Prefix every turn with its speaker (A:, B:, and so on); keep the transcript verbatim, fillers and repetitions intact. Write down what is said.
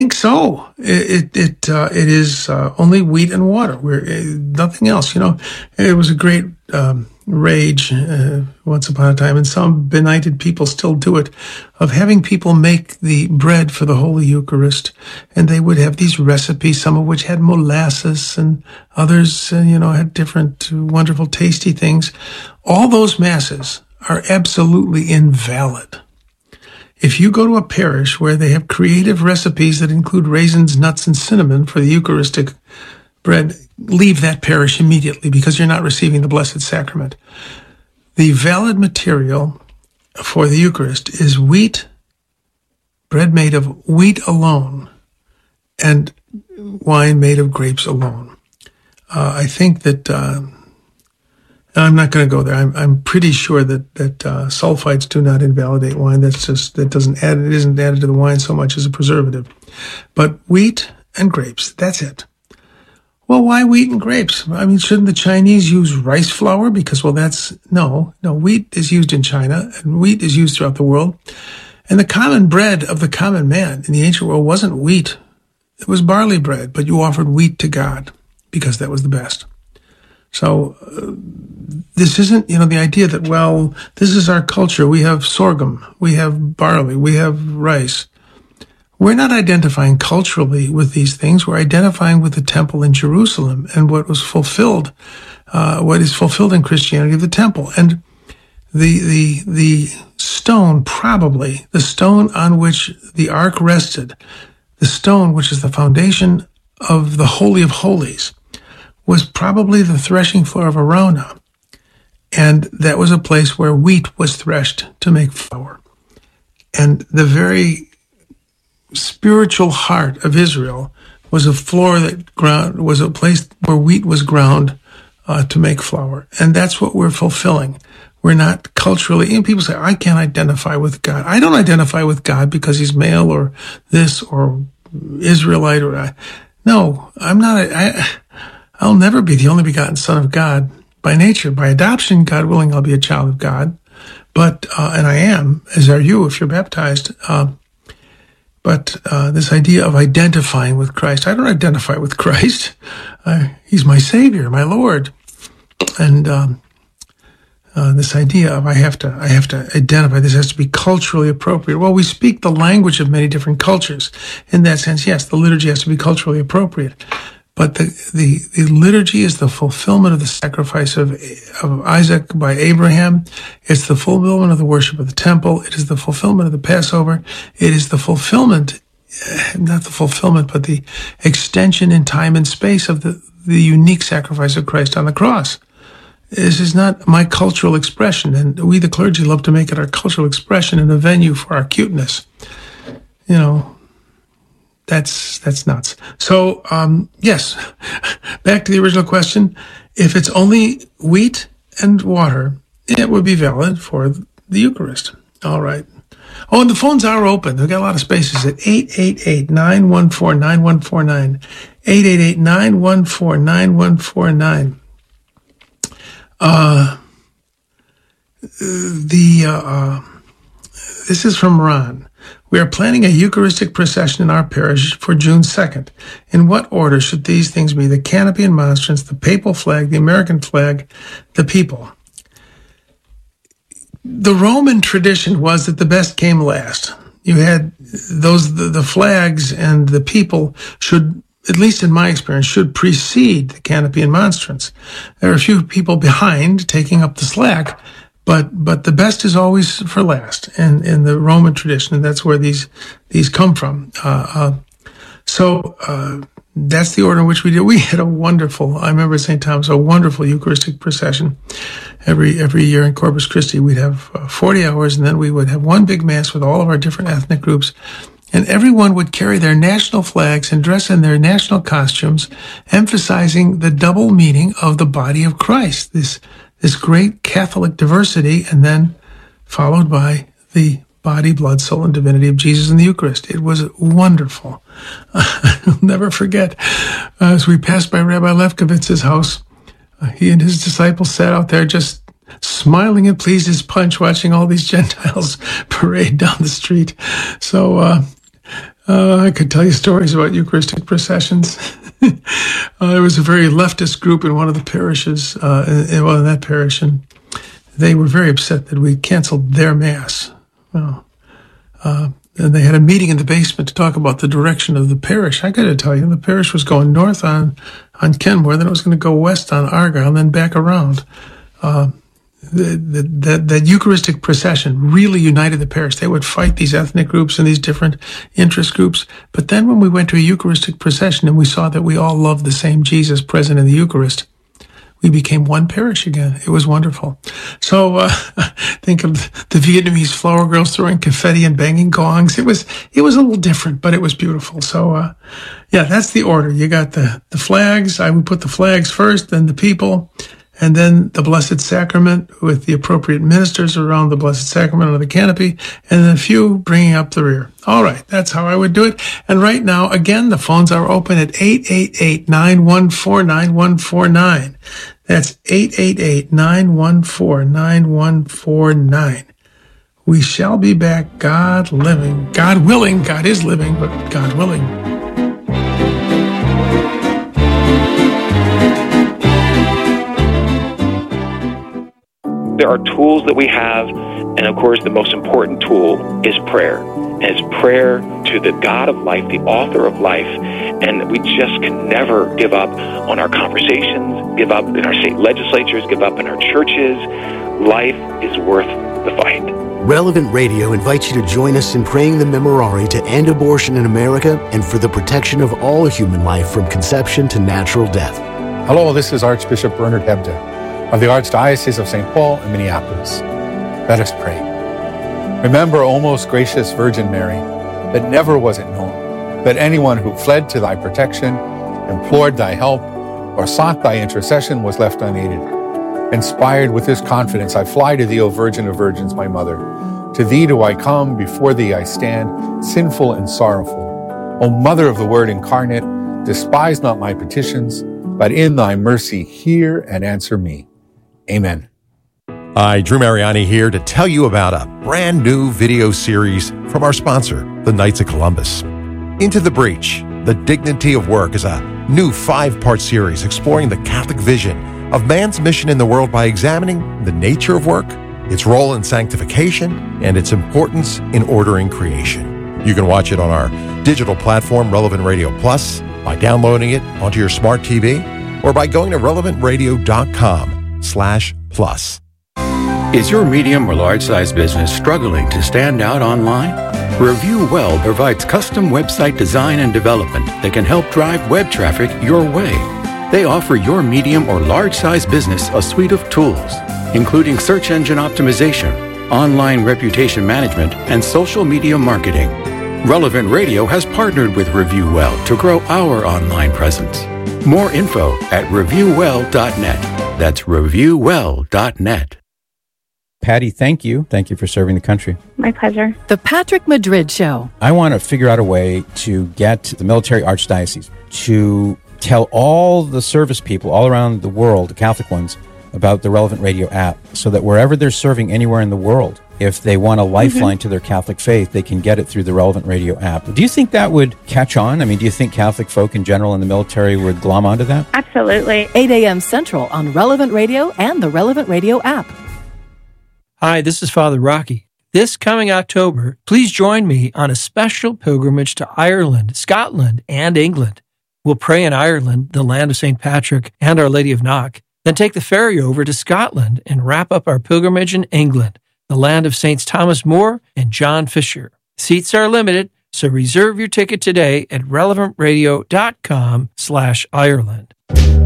A: think so. It it it, uh, it is uh, only wheat and water. We're uh, nothing else. You know, it was a great um, rage uh, once upon a time, and some benighted people still do it, of having people make the bread for the Holy Eucharist, and they would have these recipes, some of which had molasses, and others, uh, you know, had different uh, wonderful, tasty things. All those masses are absolutely invalid. If you go to a parish where they have creative recipes that include raisins, nuts, and cinnamon for the Eucharistic bread, leave that parish immediately, because you're not receiving the Blessed Sacrament. The valid material for the Eucharist is wheat, bread made of wheat alone, and wine made of grapes alone. Uh, I think that... Uh, I'm not going to go there. I'm, I'm pretty sure that that uh, sulfites do not invalidate wine. That's just that doesn't add. It isn't added to the wine so much as a preservative. But wheat and grapes. That's it. Well, why wheat and grapes? I mean, shouldn't the Chinese use rice flour? Because well, that's no, no. Wheat is used in China, and wheat is used throughout the world. And the common bread of the common man in the ancient world wasn't wheat. It was barley bread, but you offered wheat to God because that was the best. So uh, this isn't, you know, the idea that, well, this is our culture. We have sorghum, we have barley, we have rice. We're not identifying culturally with these things. We're identifying with the temple in Jerusalem and what was fulfilled, uh, what is fulfilled in Christianity of the temple. And the, the, the stone, probably, the stone on which the ark rested, the stone which is the foundation of the Holy of Holies, was probably the threshing floor of Araunah. And that was a place where wheat was threshed to make flour. And the very spiritual heart of Israel was a floor that ground, was a place where wheat was ground uh, to make flour. And that's what we're fulfilling. We're not culturally, you know, people say, I can't identify with God. I don't identify with God because he's male or this or Israelite or I. No, I'm not. A, I, I'll never be the only begotten Son of God by nature. By adoption, God willing, I'll be a child of God. But, uh, and I am, as are you if you're baptized. Uh, but uh, this idea of identifying with Christ, I don't identify with Christ. Uh, he's my Savior, my Lord. And um, uh, this idea of I have to, I have to identify, this has to be culturally appropriate. Well, we speak the language of many different cultures. In that sense, yes, the liturgy has to be culturally appropriate. But the, the, the liturgy is the fulfillment of the sacrifice of, of Isaac by Abraham. It's the fulfillment of the worship of the temple. It is the fulfillment of the Passover. It is the fulfillment, not the fulfillment, but the extension in time and space of the, the unique sacrifice of Christ on the cross. This is not my cultural expression, and we, the clergy, love to make it our cultural expression and a venue for our cuteness. You know, That's that's nuts. So, um, yes, back to the original question. If it's only wheat and water, it would be valid for the Eucharist. All right. Oh, and the phones are open. We've got a lot of spaces at eight eight eight, nine one four, nine one four nine. eight eight eight, nine one four, nine one four nine. Uh, the, uh, uh, this is from Ron. We are planning a Eucharistic procession in our parish for June second. In what order should these things be? The canopy and monstrance, the papal flag, the American flag, the people. The Roman tradition was that the best came last. You had those, the, the flags and the people should, at least in my experience, should precede the canopy and monstrance. There are a few people behind taking up the slack, But but the best is always for last, and in the Roman tradition, and that's where these these come from. Uh, uh, so uh, that's the order in which we did. We had a wonderful, I remember at Saint Thomas, a wonderful Eucharistic procession every every year in Corpus Christi. We'd have uh, forty hours, and then we would have one big mass with all of our different ethnic groups, and everyone would carry their national flags and dress in their national costumes, emphasizing the double meaning of the body of Christ. This. This great Catholic diversity, and then followed by the body, blood, soul, and divinity of Jesus in the Eucharist. It was wonderful. I'll never forget, uh, as we passed by Rabbi Lefkovitz's house, uh, he and his disciples sat out there just smiling and pleased as punch, watching all these Gentiles parade down the street. So uh, Uh, I could tell you stories about Eucharistic processions. uh, there was a very leftist group in one of the parishes, uh, in, well, in that parish, and they were very upset that we canceled their Mass. Well, uh, and they had a meeting in the basement to talk about the direction of the parish. I got to tell you, the parish was going north on, on Kenmore, then it was going to go west on Argyle, and then back around. Uh, That, that, that Eucharistic procession really united the parish. They would fight these ethnic groups and these different interest groups. But then when we went to a Eucharistic procession and we saw that we all loved the same Jesus present in the Eucharist, we became one parish again. It was wonderful. So uh, think of the Vietnamese flower girls throwing confetti and banging gongs. It was it was a little different, but it was beautiful. So uh, yeah, that's the order. You got the, the flags. I would put the flags first, then the people, and then the Blessed Sacrament with the appropriate ministers around the Blessed Sacrament on the canopy, and then a few bringing up the rear. All right, that's how I would do it. And right now, again, the phones are open at eight eight eight, nine one four, nine one four nine. That's eight eight eight, nine one four, nine one four nine. We shall be back, God living, God willing. God is living, but God willing.
B: There are tools that we have, and of course the most important tool is prayer. And it's prayer to the God of life, the author of life, and we just can never give up on our conversations, give up in our state legislatures, give up in our churches. Life is worth the fight.
C: Relevant Radio invites you to join us in praying the Memorare to end abortion in America and for the protection of all human life from conception to natural death.
D: Hello, this is Archbishop Bernard Hebda of the Archdiocese of Saint Paul and Minneapolis. Let us pray. Remember, O most gracious Virgin Mary, that never was it known that anyone who fled to thy protection, implored thy help, or sought thy intercession was left unaided. Inspired with this confidence, I fly to thee, O Virgin of Virgins, my Mother. To thee do I come, before thee I stand, sinful and sorrowful. O Mother of the Word incarnate, despise not my petitions, but in thy mercy hear and answer me. Amen.
E: Hi, Drew Mariani here to tell you about a brand new video series from our sponsor, the Knights of Columbus. Into the Breach, The Dignity of Work is a new five-part series exploring the Catholic vision of man's mission in the world by examining the nature of work, its role in sanctification, and its importance in ordering creation. You can watch it on our digital platform, Relevant Radio Plus, by downloading it onto your smart T V, or by going to relevant radio dot com slash plus.
F: Is your medium or large size business struggling to stand out online? Review Well provides custom website design and development that can help drive web traffic your way. They offer your medium or large size business a suite of tools, including search engine optimization, online reputation management, and social media marketing. Relevant Radio has partnered with Review Well to grow our online presence. More info at review well dot net. That's review well dot net.
G: Patty, thank you. Thank you for serving the country.
H: My pleasure.
I: The Patrick Madrid Show.
G: I want to figure out a way to get the military archdiocese to tell all the service people all around the world, the Catholic ones, about the Relevant Radio app so that wherever they're serving anywhere in the world, if they want a lifeline mm-hmm. to their Catholic faith, they can get it through the Relevant Radio app. Do you think that would catch on? I mean, do you think Catholic folk in general in the military would glom onto that?
H: Absolutely.
I: eight a.m. Central on Relevant Radio and the Relevant Radio app.
J: Hi, this is Father Rocky. This coming October, please join me on a special pilgrimage to Ireland, Scotland, and England. We'll pray in Ireland, the land of Saint Patrick and Our Lady of Knock, then take the ferry over to Scotland and wrap up our pilgrimage in England, the land of Saints Thomas More and John Fisher. Seats are limited, so reserve your ticket today at relevant radio dot com slash Ireland.